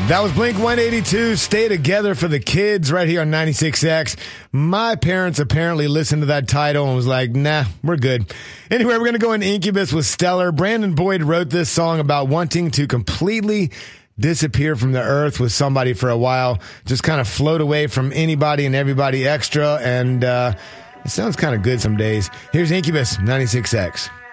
That was Blink 182, Stay Together for the Kids, right here on 96X. My parents apparently listened to that title and was like, nah, we're good. Anyway, we're going to go in Incubus with Stellar. Brandon Boyd wrote this song about wanting to completely disappear from the earth with somebody for a while, just kind of float away from anybody and everybody extra, and it sounds kind of good some days. Here's Incubus, 96X.